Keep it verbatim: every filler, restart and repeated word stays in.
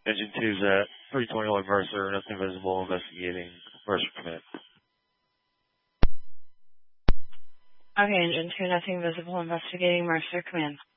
Engine two's at three twenty-one Mercer, nothing visible, investigating Mercer commit. Okay, Engine two, nothing visible, investigating Mercer, command.